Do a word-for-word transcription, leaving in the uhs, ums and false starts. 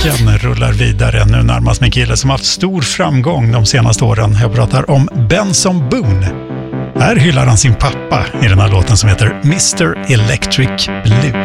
musiken rullar vidare nu närmast med en kille som haft stor framgång de senaste åren. Jag pratar om Benson Boone. Här hyllar han sin pappa i den här låten som heter mister Electric Blue.